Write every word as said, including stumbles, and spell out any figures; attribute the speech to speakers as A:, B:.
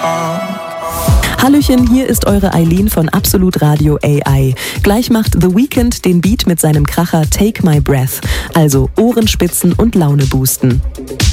A: Hallöchen, hier ist eure Eileen von Absolut Radio A I. Gleich macht The Weeknd den Beat mit seinem Kracher Take My Breath. Also Ohrenspitzen und Laune boosten.